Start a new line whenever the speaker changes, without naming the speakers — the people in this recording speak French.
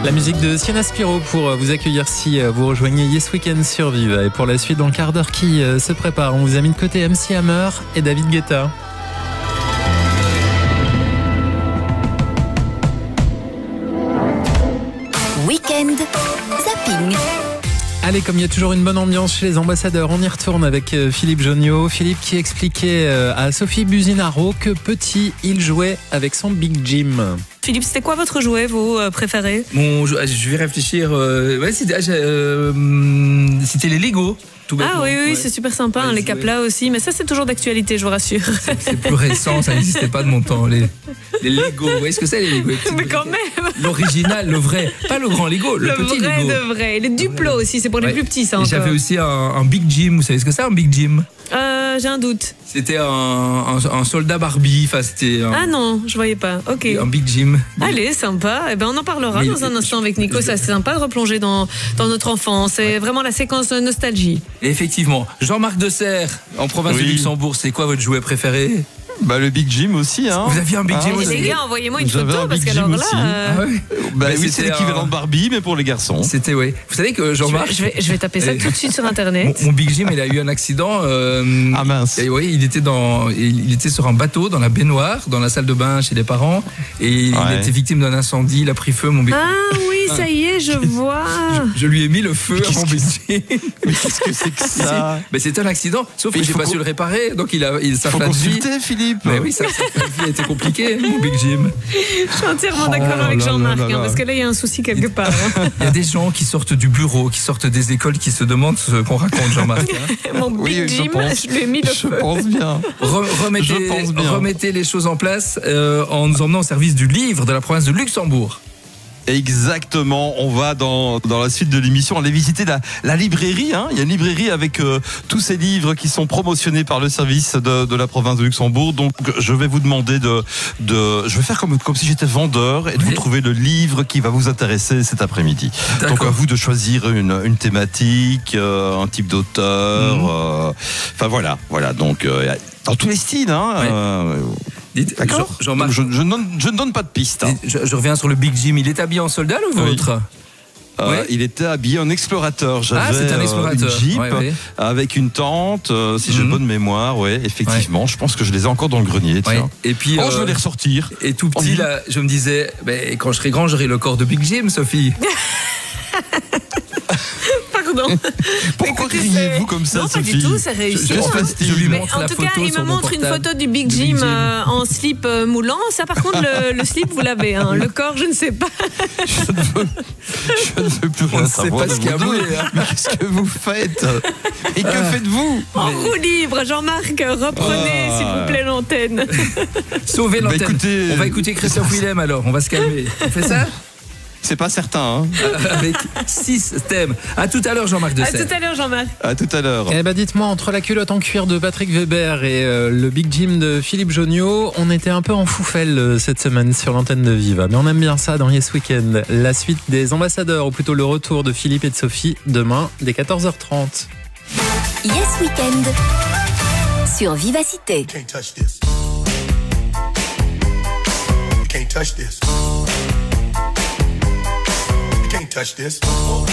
La musique de Sienna Spiro pour vous accueillir si vous rejoignez Yes Weekend sur Viva. Et pour la suite, dans le quart d'heure qui se prépare, on vous a mis de côté MC Hammer et David Guetta.
Weekend Zapping.
Allez, comme il y a toujours une bonne ambiance chez les ambassadeurs, on y retourne avec Philippe Jonio. Philippe qui expliquait à Sophie Buzinaro que petit, il jouait avec son Big Jim.
Philippe, c'était quoi votre jouet, vous, préféré?
Je vais réfléchir. C'était les Lego. Tout
Ah oui,
ouais.
c'est super sympa, les caplas aussi. Mais ça, c'est toujours d'actualité, je vous rassure.
C'est plus récent, ça n'existait pas de mon temps. Les Lego, vous voyez ce que c'est, les Lego?
Mais quand même.
L'original, le vrai. Pas le grand Lego, le petit
vrai
Lego.
de vrai. Les Duplo aussi, c'est pour les plus petits, ça.
Et j'avais aussi un Big Jim. Vous savez ce que c'est, un Big Jim?
J'ai un doute.
C'était un soldat Barbie. Enfin, c'était
Ah non, je voyais pas. Ok.
un Big Jim.
Allez, sympa. Eh ben, on en parlera dans un instant avec Nico. Ça, c'est sympa de replonger dans notre enfance. C'est vraiment la séquence de nostalgie.
Et effectivement, Jean-Marc Desserre, en province de Luxembourg, c'est quoi votre jouet préféré?
Le Big Jim aussi, hein.
Vous aviez un Big Jim
Et
aussi?
les gars, envoyez-moi une
J'avais
photo
un
parce
Big
qu'alors
Jim
là.
aussi.
Oui,
c'est l'équivalent de Barbie, mais pour les garçons.
C'était, oui. Vous savez que Jean-Marc.
Je vais taper ça tout de suite sur Internet.
Mon Big Jim, il a eu un accident.
Ah mince.
Et oui, il était sur un bateau dans la baignoire, dans la salle de bain chez les parents, et il était victime d'un incendie. Il a pris feu, mon Big Jim.
Ah oui, ça y est, je vois.
Je lui ai mis le feu à mon Big Jim.
Mais qu'est-ce que c'est que ça?
Mais c'était un accident, sauf que j'ai pas su le réparer, donc il sa
Faut
fin de vie.
consulter, Philippe.
Mais oui, sa fin de vie a été compliquée, mon Big Jim.
Je suis entièrement d'accord avec Jean-Marc, parce que là, il y a un souci quelque part.
Il y a des gens qui sortent du bureau, qui sortent des écoles, qui se demandent ce qu'on raconte, Jean-Marc.
Mon Big Jim, je lui ai mis le feu.
Je pense bien.
Remettez les choses en place en nous emmenant au service du livre de la province de Luxembourg.
Exactement, on va dans la suite de l'émission aller visiter la librairie, hein. Il y a une librairie avec tous ces livres qui sont promotionnés par le service de la province de Luxembourg. Donc je vais vous demander je vais faire comme si j'étais vendeur et de vous trouver le livre qui va vous intéresser cet après-midi. Donc à vous de choisir une thématique, un type d'auteur, enfin voilà, donc dans tous les styles, hein. D'accord.
Jean-Marc,
je ne donne pas de piste. Hein.
Je reviens sur le Big Jim. Il est habillé en soldat, le vôtre?
Il était habillé en explorateur. J'avais
c'est un explorateur.
une Jeep avec une tente, si j'ai bonne mémoire. Ouais, effectivement. Je pense que je les ai encore dans le grenier. Tiens.
Et puis,
je vais les ressortir.
Et tout petit, là, je me disais, quand je serai grand, j'aurai le corps de Big Jim, Sophie.
Pardon.
Pourquoi riez-vous comme ça,
non,
Sophie?
pas du tout, c'est réussi.
Je lui montre
en tout cas, il me montre une photo du Big Jim en slip moulant. Ça, par contre, le slip, vous l'avez. Hein. Le corps, je ne sais pas.
Je ne veux plus rien savoir.
On ne sait pas ce qu'il y a moulé.
Mais qu'est-ce que vous faites? Et que faites-vous?
En roue libre, Jean-Marc, reprenez, s'il vous plaît, l'antenne.
Sauvez l'antenne. On va écouter Christophe Willem, alors. On va se calmer. On fait ça?
C'est pas certain, hein.
Avec 6 thèmes. À tout à l'heure, Jean-Marc Desserre.
À tout à l'heure, Jean-Marc.
À tout à l'heure.
Eh ben, dites-moi, entre la culotte en cuir de Patrick Weber et le Big Jim de Philippe Jonio, on était un peu en foufelle cette semaine sur l'antenne de Viva. Mais on aime bien ça dans Yes Weekend. La suite des ambassadeurs, ou plutôt le retour de Philippe et de Sophie, demain, dès 14h30.
Yes Weekend sur Vivacité.
You can't touch this. You can't touch this. You can't touch this.